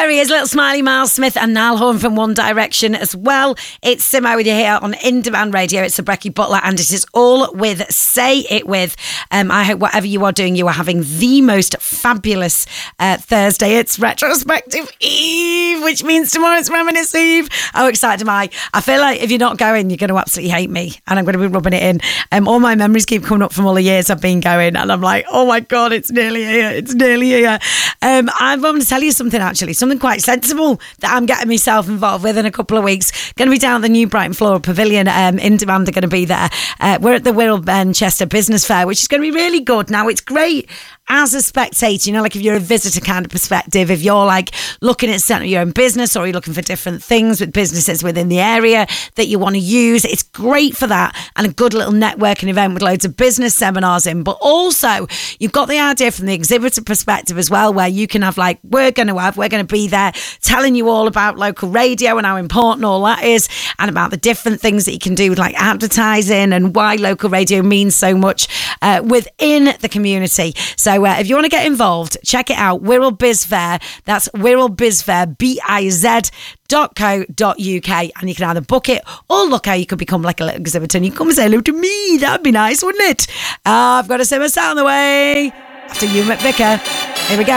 There he is, little smiley Miles Smith and Niall Horan from One Direction as well. It's Simo with you here on In Demand Radio. It's the Brecky Butler and it is all with Say It With. I hope whatever you are doing, you are having the most fabulous Thursday. It's Retrospective Eve, which means tomorrow it's Reminisce Eve. How excited am I? I feel like if you're not going, you're going to absolutely hate me and I'm going to be rubbing it in. All my memories keep coming up from all the years I've been going and I'm like, oh my God, it's nearly here. It's nearly here. I'm going to tell you something actually, something quite sensible that I'm getting myself involved with in a couple of weeks. Going to be down at the new Brighton Floral Pavilion. In Demand are going to be there. We're at the Wirral Chester Business Fair, which is going to be really good. Now, it's great as a spectator, you know, like if you're a visitor kind of perspective, if you're like looking at setting up your own business or you're looking for different things with businesses within the area that you want to use, it's great for that and a good little networking event with loads of business seminars in. But also you've got the idea from the exhibitor perspective as well, where you can have like, we're going to be there telling you all about local radio and how important all that is and about the different things that you can do with like advertising and why local radio means so much within the community. So if you want to get involved, check it out. Wirral Biz Fair. That's Wirral Biz Fair, biz.co.uk. And you can either book it or look how you could become like a little exhibitor and you can come and say hello to me. That'd be nice, wouldn't it? I've got a simmer set on the way. After you, McVicker. Here we go.